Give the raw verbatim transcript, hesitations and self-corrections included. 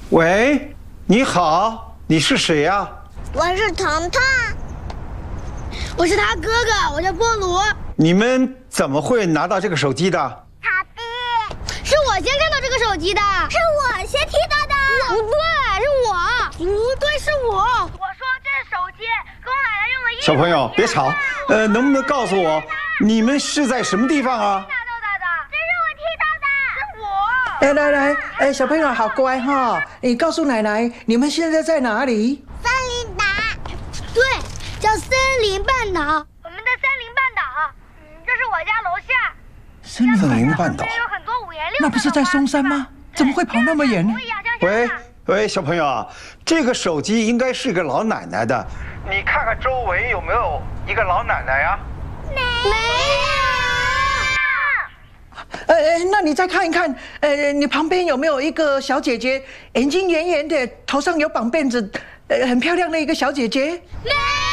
喂，你好，你是谁呀？ 我是腾腾，我是他哥哥，我叫波鲁。 你们怎么会拿到这个手机的？ 塔比，是我先看到这个手机的，是我先提到的。不对，是我，不对，是我。我说这手机跟我奶奶用了一。 小朋友别吵，呃，能不能告诉我，你们是在什么地方啊？ 哎，来来，哎，小朋友好乖哈！你告诉奶奶，你们现在在哪里？ 森林岛，对，叫森林半岛。我们的森林半岛，嗯，这是我家楼下。 森林半岛有很多五颜六色。 那不是在松山吗？怎么会跑那么远呢？ 喂喂，小朋友啊，这个手机应该是一个老奶奶的，你看看周围有没有一个老奶奶呀？ 没没有。 呃，那你再看一看，呃，你旁边有没有一个小姐姐，眼睛圆圆的，头上有绑辫子，呃，很漂亮的一个小姐姐？ 没